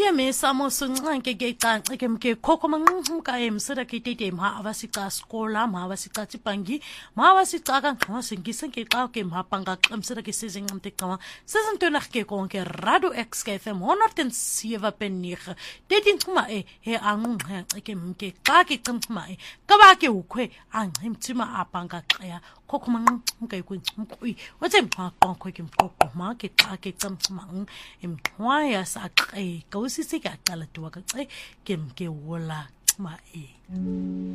Ye me samo sunxanke ke canxe ke khokho manxuka emsira ke tete ma avasica skola ma avasica tipangi ma avasica kanxa singise ke xa ke mapanga xamsira ke sizingamte xama sesintona ke konke Radio X FM 107.9 tete xuma he anxunxe ke mke xa ke xama ka ba ke ukhwe anximtima apanga xaya khokho manxuka ikwinxumqui wathi mxa konke ke mqoqo ma ke xa ke xama imxwaya sa Kawusisi ka qala tuwa ka ke wola ma